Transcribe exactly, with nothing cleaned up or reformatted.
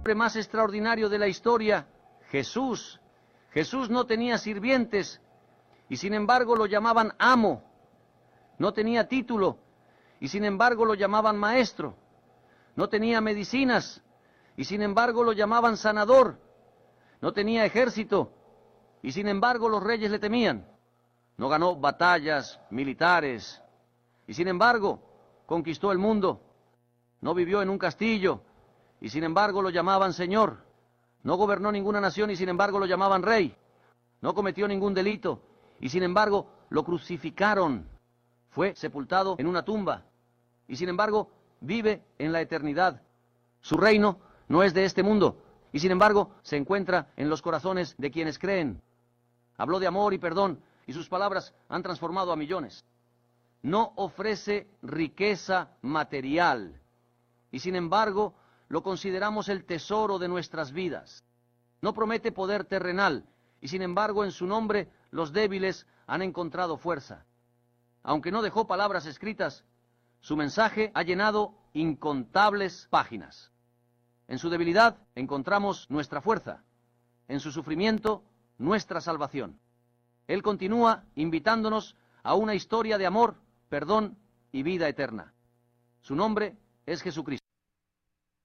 hombre más extraordinario de la historia, Jesús. Jesús no tenía sirvientes y sin embargo lo llamaban amo. No tenía título y sin embargo lo llamaban maestro. No tenía medicinas y sin embargo lo llamaban sanador. No tenía ejército y sin embargo los reyes le temían. No ganó batallas militares y sin embargo conquistó el mundo. No vivió en un castillo y sin embargo lo llamaban Señor. No gobernó ninguna nación y sin embargo lo llamaban Rey. No cometió ningún delito y sin embargo lo crucificaron. Fue sepultado en una tumba y sin embargo vive en la eternidad. Su reino no es de este mundo y sin embargo se encuentra en los corazones de quienes creen. Habló de amor y perdón y sus palabras han transformado a millones. No ofrece riqueza material y sin embargo lo consideramos el tesoro de nuestras vidas. No promete poder terrenal y sin embargo en su nombre los débiles han encontrado fuerza. Aunque no dejó palabras escritas, su mensaje ha llenado incontables páginas. En su debilidad encontramos nuestra fuerza, en su sufrimiento nuestra salvación. Él continúa invitándonos a una historia de amor, perdón y vida eterna. Su nombre es Jesucristo.